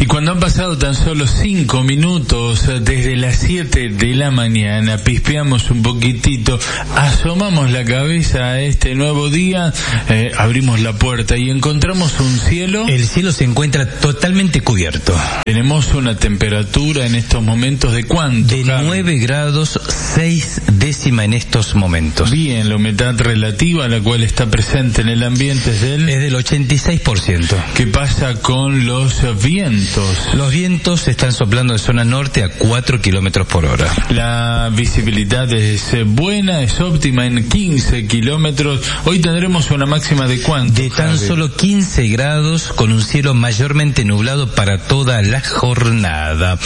Y cuando han pasado tan solo 5 minutos desde las 7 de la mañana, pispeamos un poquitito, asomamos la cabeza a este nuevo día, abrimos la puerta y encontramos un cielo. El cielo se encuentra totalmente cubierto. Tenemos una temperatura en estos momentos de ¿cuánto? De 9 grados 6 décimas en estos momentos. Bien, la humedad relativa, la cual está presente en el ambiente, es del 86%. ¿Qué pasa con los vientos? Los vientos están soplando de zona norte a 4 kilómetros por hora. La visibilidad es buena, es óptima en 15 kilómetros. Hoy tendremos una máxima de ¿cuánto? De tan solo 15 grados, con un cielo mayormente nublado para toda la jornada.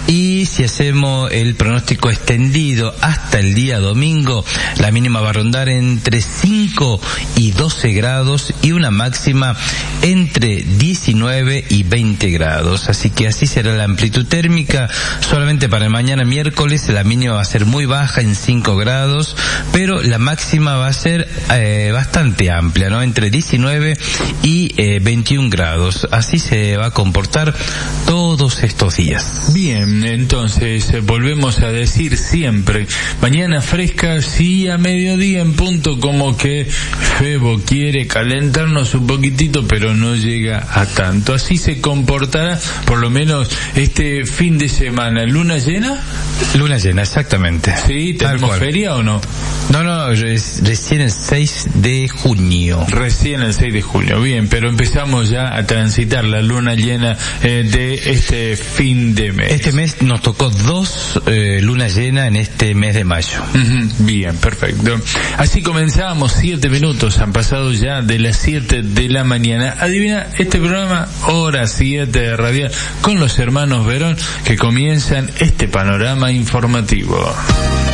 Y si hacemos el pronóstico extendido hasta el día domingo, la mínima va a rondar entre 5 y 12 grados y una máxima entre 19 y 20 grados. Así que así será la amplitud térmica. Solamente para mañana miércoles la mínima va a ser muy baja en 5 grados, pero la máxima va a ser bastante amplia, ¿no? Entre 19 y 21 grados. Así se va a comportar todos estos días. Bien, entonces volvemos a decir siempre, mañana fresca, sí, a mediodía en punto, como que Febo quiere calentarnos un poquitito, pero no llega a tanto. Así se comportará por lo menos este fin de semana. ¿Luna llena? Luna llena, exactamente. ¿Sí? ¿Tenemos feria o no? No, recién el 6 de junio. Recién el 6 de junio, bien, pero empezamos ya a transitar la luna llena de este fin de mes. Este mes nos tocó 2 lunas llenas en este mes de mayo. Bien, perfecto. Así comenzamos, 7 minutos han pasado ya de las 7 de la mañana. Adivina, este programa, hora 7 de Radial, con los hermanos Verón, que comienzan este panorama informativo.